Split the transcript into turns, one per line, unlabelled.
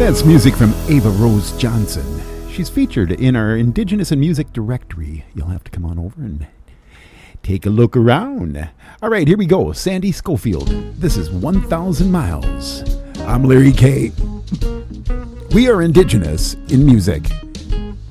That's music from Ava Rose Johnson. She's featured in our Indigenous and Music directory. You'll have to come on over and take a look around. All right, here we go. Sandy Schofield. This is 1,000 Miles. I'm Larry K. We are Indigenous in Music.